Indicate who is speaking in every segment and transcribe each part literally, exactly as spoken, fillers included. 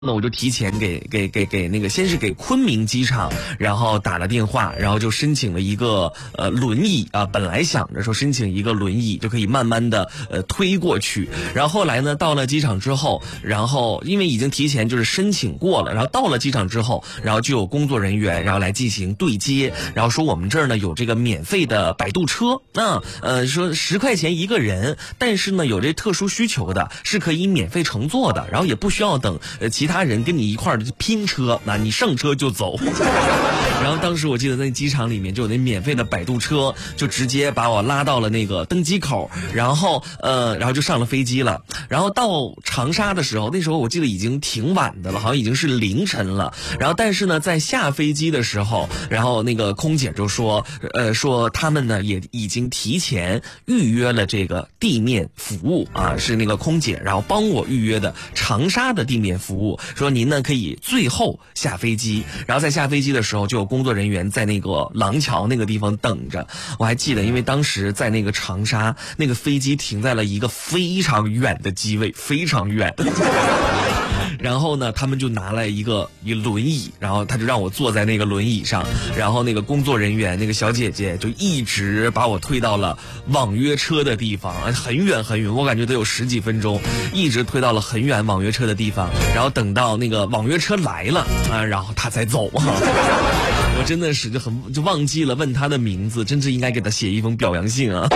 Speaker 1: 那我就提前给给给给那个，先是给昆明机场，然后打了电话，然后就申请了一个呃轮椅啊。本来想着说申请一个轮椅就可以慢慢的呃推过去，然后后来呢到了机场之后，然后因为已经提前就是申请过了，然后到了机场之后，然后就有工作人员然后来进行对接，然后说我们这儿呢有这个免费的摆渡车，那呃说十块钱一个人，但是呢有这特殊需求的是可以免费乘坐的，然后也不需要等呃其他。其他人跟你一块儿拼车，那你上车就走。然后当时我记得在机场里面就有那免费的摆渡车，就直接把我拉到了那个登机口，然后呃，然后就上了飞机了。然后到长沙的时候，那时候我记得已经挺晚的了，好像已经是凌晨了。然后但是呢，在下飞机的时候，然后那个空姐就说，呃，说他们呢也已经提前预约了这个地面服务啊，是那个空姐然后帮我预约的长沙的地面服务。说您呢可以最后下飞机，然后在下飞机的时候就有工作人员在那个廊桥那个地方等着。我还记得，因为当时在那个长沙，那个飞机停在了一个非常远的机位，非常远。然后呢，他们就拿来一个一轮椅，然后他就让我坐在那个轮椅上，然后那个工作人员那个小姐姐就一直把我推到了网约车的地方，很远很远，我感觉得有十几分钟，一直推到了很远网约车的地方，然后等到那个网约车来了啊，然后他才走。我真的是就很就忘记了问他的名字，真是应该给他写一封表扬信啊。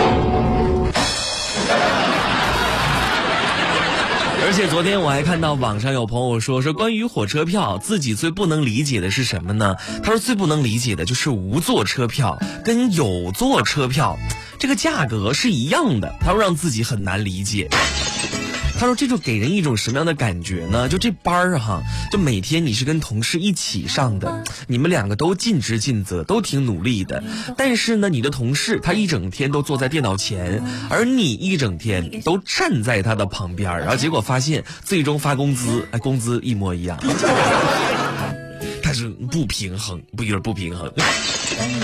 Speaker 1: 而且昨天我还看到网上有朋友说说关于火车票，自己最不能理解的是什么呢？他说最不能理解的就是无座车票跟有座车票这个价格是一样的，他说让自己很难理解。他说这就给人一种什么样的感觉呢？就这班儿哈，就每天你是跟同事一起上的，你们两个都尽职尽责，都挺努力的，但是呢你的同事他一整天都坐在电脑前，而你一整天都站在他的旁边，然后结果发现最终发工资，哎，工资一模一样。他是不平衡，不有点不平衡。